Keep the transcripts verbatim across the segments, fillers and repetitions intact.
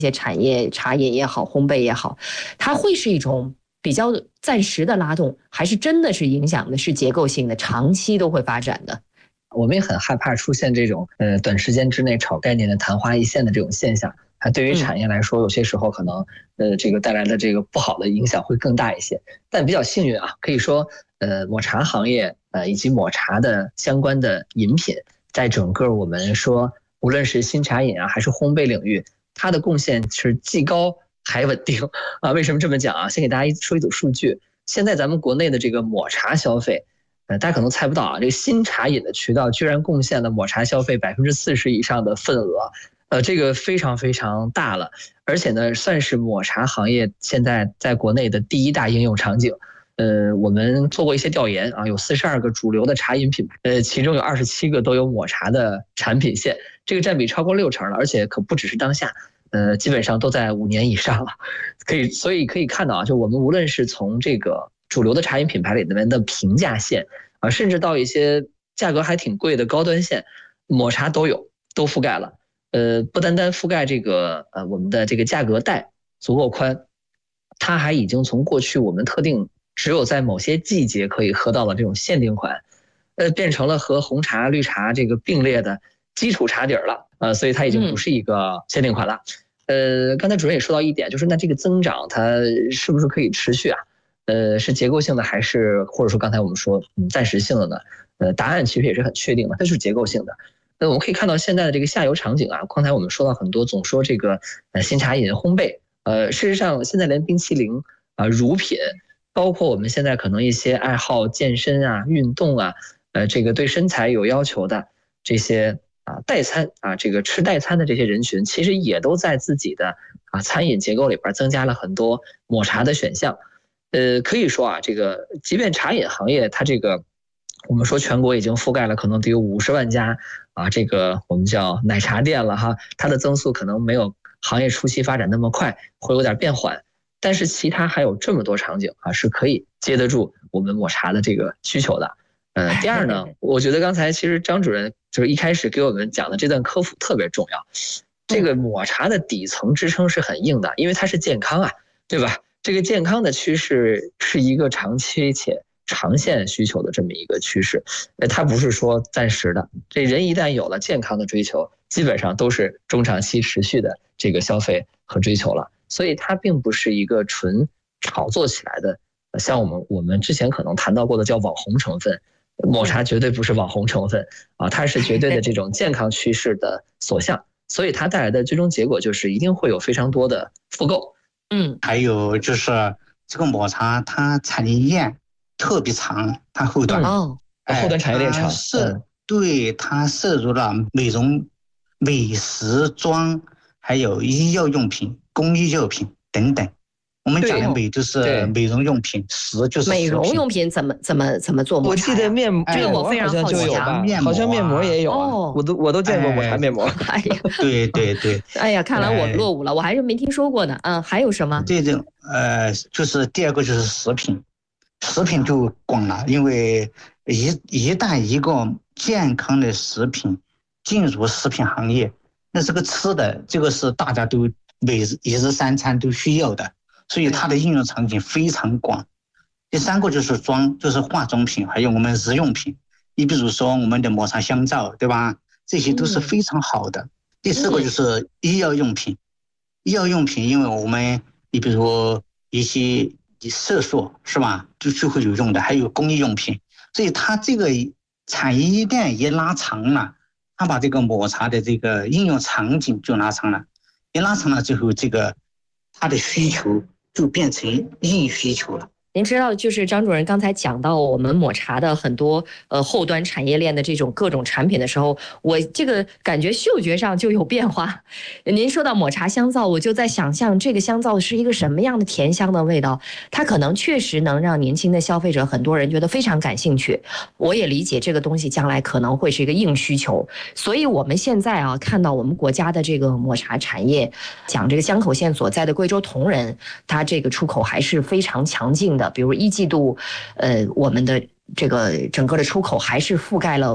些产业，茶饮也好，烘焙也好，它会是一种比较暂时的拉动，还是真的是影响的是结构性的，长期都会发展的？ 我们也很害怕出现这种呃短时间之内炒概念的昙花一现的这种现象。啊，对于产业来说，有些时候可能呃这个带来的这个不好的影响会更大一些。但比较幸运啊，可以说呃抹茶行业呃以及抹茶的相关的饮品，在整个我们说无论是新茶饮啊还是烘焙领域，它的贡献是既高还稳定啊。为什么这么讲啊？先给大家说一组数据。现在咱们国内的这个抹茶消费，呃，大家可能猜不到啊，这个新茶饮的渠道居然贡献了抹茶消费百分之四十以上的份额，呃，这个非常非常大了，而且呢，算是抹茶行业现在在国内的第一大应用场景。呃，我们做过一些调研啊，有四十二个主流的茶饮品牌，呃，其中有二十七个都有抹茶的产品线，这个占比超过六成了，而且可不只是当下。呃，基本上都在五年以上了，可以，所以可以看到啊，就我们无论是从这个主流的茶饮品牌里面的平价线啊，甚至到一些价格还挺贵的高端线，抹茶都有，都覆盖了。呃，不单单覆盖这个呃我们的这个价格带足够宽，它还已经从过去我们特定只有在某些季节可以喝到的这种限定款，呃，变成了和红茶、绿茶这个并列的基础茶底儿了。呃，所以它已经不是一个限定款了。呃，刚才主任也说到一点，就是那这个增长它是不是可以持续啊？呃，是结构性的还是或者说刚才我们说嗯暂时性的呢？呃，答案其实也是很确定的，它就是结构性的。那我们可以看到现在的这个下游场景啊，刚才我们说到很多，总说这个呃新茶饮烘焙，呃，事实上现在连冰淇淋啊、呃、乳品，包括我们现在可能一些爱好健身啊、运动啊，呃，这个对身材有要求的这些。啊，代餐啊，这个吃代餐的这些人群，其实也都在自己的啊餐饮结构里边增加了很多抹茶的选项。呃，可以说啊，这个即便茶饮行业它这个，我们说全国已经覆盖了可能得有五十万家啊，这个我们叫奶茶店了哈，它的增速可能没有行业初期发展那么快，会有点变缓。但是其他还有这么多场景啊，是可以接得住我们抹茶的这个需求的。呃，第二呢，我觉得刚才其实张主任就是一开始给我们讲的这段科普特别重要。这个抹茶的底层支撑是很硬的，因为它是健康啊，对吧？这个健康的趋势是一个长期且长线需求的这么一个趋势，呃，它不是说暂时的。这人一旦有了健康的追求，基本上都是中长期持续的这个消费和追求了，所以它并不是一个纯炒作起来的，像我们我们之前可能谈到过的叫网红成分。抹茶绝对不是网红成分啊，它是绝对的这种健康趋势的所向，所以它带来的最终结果就是一定会有非常多的复购。 嗯，还有就是这个抹茶它产业链特别长，它后端哦， 后端产业链长， 是，对，它涉入了美容、美食妆，还有医药用品、工艺药品等等。我们讲的美就是美容用品，食就是美容用品怎么怎么怎么做抹茶？ 我记得面膜， 这个我非常好奇啊，好像面膜也有啊，哦、我都我都见过抹茶面膜。 哎呀， 对对对， 哎呀，看来我落伍了，我还是没听说过呢。嗯，还有什么？ 这种呃，就是第二个就是食品，食品就广了，因为一一旦一个健康的食品进入食品行业，那这个吃的这个是大家都每一日三餐都需要的。所以它的应用场景非常广。第三个就是妆，就是化妆品，还有我们日用品。你比如说我们的抹茶香皂，对吧？这些都是非常好的。嗯、第四个就是医药用品，医药用品，因为我们你比如说一些色素是吧，就就会有用的，还有工艺用品。所以它这个产业链一拉长了，它把这个抹茶的这个应用场景就拉长了，一拉长了之后，这个它的需求就变成硬需求了。 您知道，就是张主任刚才讲到我们抹茶的很多呃后端产业链的这种各种产品的时候，我这个感觉嗅觉上就有变化。您说到抹茶香皂，我就在想象这个香皂是一个什么样的甜香的味道，它可能确实能让年轻的消费者很多人觉得非常感兴趣。我也理解这个东西将来可能会是一个硬需求，所以我们现在啊看到我们国家的这个抹茶产业，讲这个香口县所在的贵州铜仁，它这个出口还是非常强劲的。比如一季度，呃，我们的这个整个的出口还是覆盖了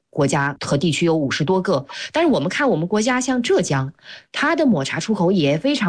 国家和地区有五十多个，但是我们看我们国家像浙江，它的抹茶出口也非常。